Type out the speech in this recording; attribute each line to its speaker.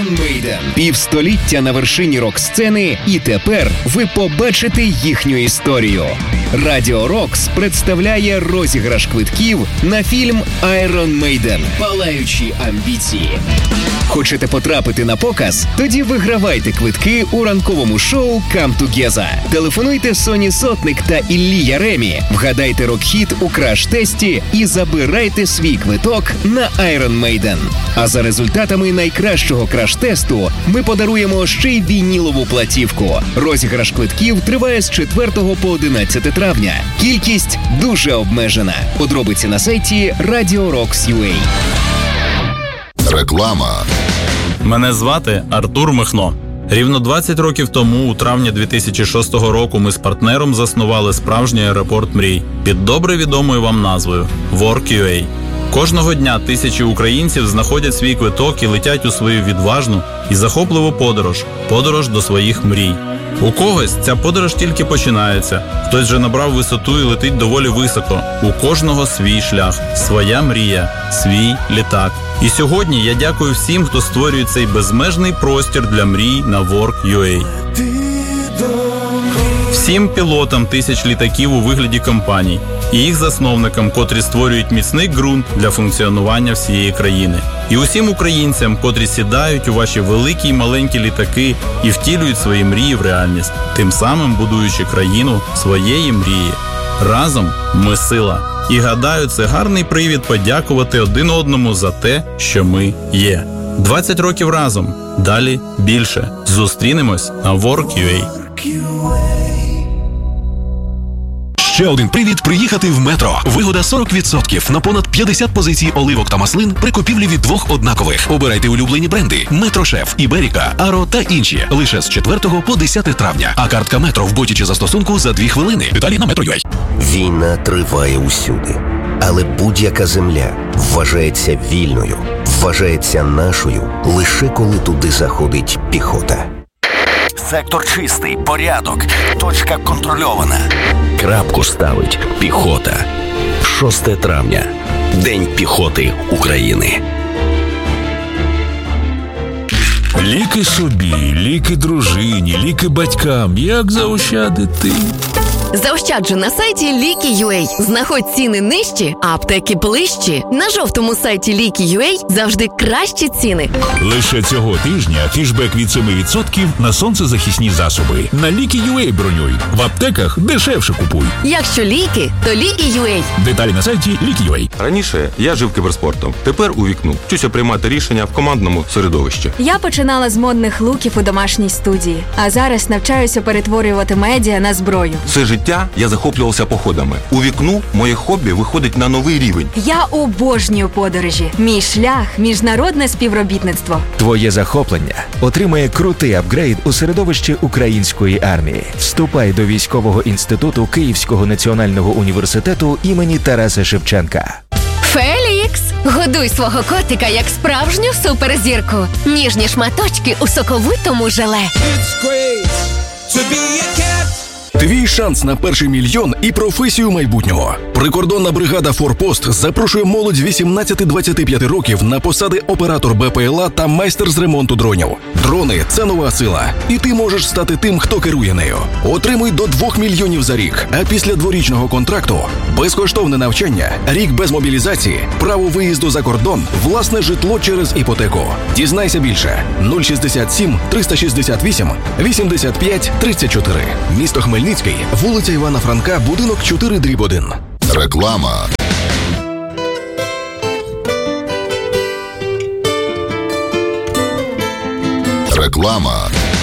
Speaker 1: Iron Maiden. Півстоліття на вершині рок-сцени, і тепер ви побачите їхню історію. Радіо Рокс представляє розіграш квитків на фільм Iron Maiden. Палаючі амбіції. Хочете потрапити на показ? Тоді вигравайте квитки у ранковому шоу «Come Together». Телефонуйте Соні Сотник та Іллі Яремі, вгадайте рок-хіт у краш-тесті і забирайте свій квиток на Iron Maiden. А за результатами найкращого краш-тесту ми подаруємо ще й вінілову платівку. Розіграш квитків триває з 4 по 11 травня. Кількість дуже обмежена. Подробиці на сайті Radio Rocks.ua.
Speaker 2: Реклама.
Speaker 3: Мене звати Артур Михно. Рівно 20 років тому, у травні 2006 року, ми з партнером заснували справжній аеропорт мрій під добре відомою вам назвою Work.ua. Кожного дня тисячі українців знаходять свій квиток і летять у свою відважну і захопливу подорож до своїх мрій. У когось ця подорож тільки починається, хтось вже набрав висоту і летить доволі високо. У кожного свій шлях, своя мрія, свій літак. І сьогодні я дякую всім, хто створює цей безмежний простір для мрій на Work.ua. Всім пілотам тисяч літаків у вигляді компаній і їх засновникам, котрі створюють міцний ґрунт для функціонування всієї країни. І усім українцям, котрі сідають у ваші великі й маленькі літаки і втілюють свої мрії в реальність, тим самим будуючи країну своєї мрії. Разом ми сила. І гадаю, це гарний привід подякувати один одному за те, що ми є. 20 років разом. Далі більше. Зустрінемось на Work.ua.
Speaker 4: Ще один привід приїхати в Метро. Вигода 40% на понад 50 позицій оливок та маслин при купівлі від двох однакових. Обирайте улюблені бренди: Метрошеф, Іберіка, Аро та інші. Лише з 4 по 10 травня. А картка Метро в боті чи застосунку за 2 хвилини. Деталі на Metro.ua.
Speaker 5: Війна триває усюди. Але будь-яка земля вважається вільною, вважається нашою, лише коли туди заходить піхота.
Speaker 6: Сектор чистий, порядок, точка контрольована.
Speaker 5: Крапку ставить піхота. 6 травня. День піхоти України.
Speaker 7: Ліки собі, ліки дружині, ліки батькам. Як заощадити?
Speaker 8: Заощаджу на сайті Ліки.ua. Знаходь ціни нижчі, а аптеки ближчі. На жовтому сайті Ліки.ua завжди кращі ціни.
Speaker 7: Лише цього тижня кешбек від 7% на сонцезахисні засоби. На Ліки.ua бронюй. В аптеках дешевше купуй.
Speaker 8: Якщо ліки, то Ліки.ua.
Speaker 7: Деталі на сайті Ліки.ua.
Speaker 9: Раніше я жив кіберспортом. Тепер у вікну. Вчуся приймати рішення в командному середовищі.
Speaker 10: Я починала з модних луків у домашній студії. А зараз навчаюся перетворювати медіа на зброю.
Speaker 9: Все життя я захоплювався походами. У вікну моє хобі виходить на новий рівень.
Speaker 10: Я обожнюю подорожі. Мій шлях – міжнародне співробітництво.
Speaker 11: Твоє захоплення отримає крутий апгрейд у середовищі української армії. Вступай до військового інституту Київського національного університету імені Тараса Шевченка.
Speaker 8: Фелікс! Годуй свого котика як справжню суперзірку. Ніжні шматочки у соковитому желе.
Speaker 4: Твій шанс на перший мільйон і професію майбутнього. Прикордонна бригада «Форпост» запрошує молодь 18-25 років на посади оператор БПЛА та майстер з ремонту дронів. Дрони – це нова сила. І ти можеш стати тим, хто керує нею. Отримуй до 2 мільйонів за рік. А після дворічного контракту – безкоштовне навчання, рік без мобілізації, право виїзду за кордон, власне житло через іпотеку. Дізнайся більше. 067 368 85 34. Місто Хмельницький, вулиця Івана Франка, будинок 4/1.
Speaker 2: Реклама. Реклама.